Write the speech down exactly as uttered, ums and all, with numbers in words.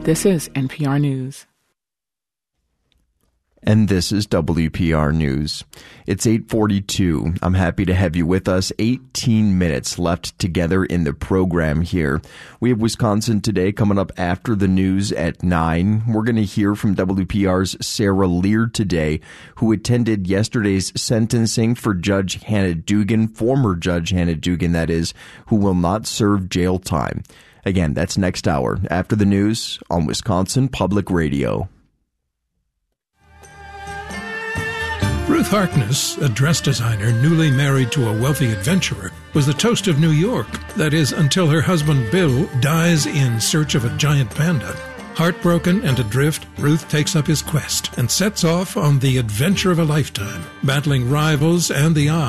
This is N P R News. And this is W P R News. It's eight forty-two. I'm happy to have you with us. eighteen minutes left together in the program here. We have Wisconsin Today coming up after the news at nine. We're going to hear from W P R's Sarah Lear today, who attended yesterday's sentencing for Judge Hannah Dugan, former Judge Hannah Dugan, that is, who will not serve jail time. Again, that's next hour after the news on Wisconsin Public Radio. Ruth Harkness, a dress designer newly married to a wealthy adventurer, was the toast of New York. That is, until her husband Bill dies in search of a giant panda. Heartbroken and adrift, Ruth takes up his quest and sets off on the adventure of a lifetime, battling rivals and the odds.